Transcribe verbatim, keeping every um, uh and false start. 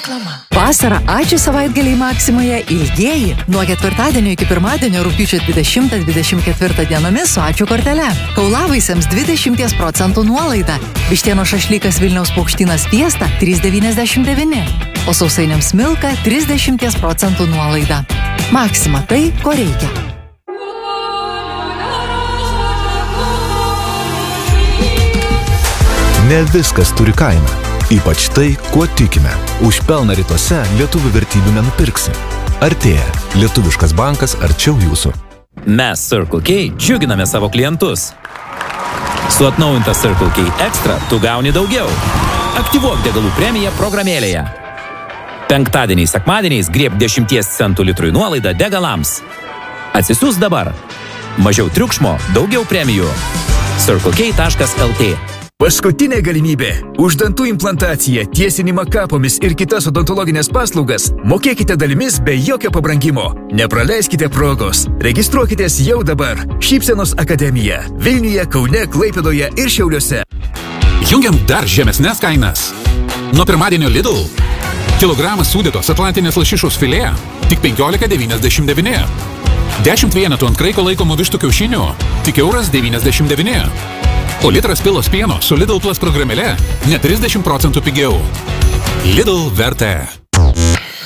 Reklama. Vasarą ačiū savaitgaliai Maksimoje ilgieji. Nuo ketvirtadienio iki pirmadienio rugpjūčio dvidešimtą dvidešimt ketvirtą dienomis su ačiū kortele. Kaulavaisiams dvidešimt procentų nuolaida. Vištieno šašlykas Vilniaus Paukštynas Fiesta trys devyniasdešimt devyni. O sausainiams Milka trisdešimt procentų nuolaida. Maksima tai, ko reikia. Ne viskas turi kainą. Ypač tai, kuo tikime. Už pelną rytuose lietuvių vertybių nenupirksi. Artėja. Lietuviškas bankas arčiau jūsų. Mes Circle K džiuginame savo klientus. Su atnaujinta Circle K Extra tu gauni daugiau. Aktyvuok degalų premiją programėlėje. Penktadieniais, sekmadieniais grieb dešimties centų litrui nuolaidą degalams. Atsisiųs dabar. Mažiau triukšmo, daugiau premijų. circle k taškas l t. Paskutinė galimybė. Už dantų implantaciją, tiesinimą kapomis ir kitas odontologinės paslaugas mokėkite dalimis be jokio pabrangimo. Nepraleiskite progos. Registruokitės jau dabar. Šypsenos akademija. Vilniuje, Kaune, Klaipėdoje ir Šiauliuose. Jungiam dar žemesnes kainas. Nuo pirmadienio Lidl. Kilogramas sūdytos atlantinės lašišos filė tik penkiolika devyniasdešimt devyni. dešimt vienetų ant kraiko laikomų vištų kiaušinių tik euras devyniasdešimt devyni. O litras pilos pieno su Lidl Plus programėle net trisdešimt procentų pigiau. Lidl vertė.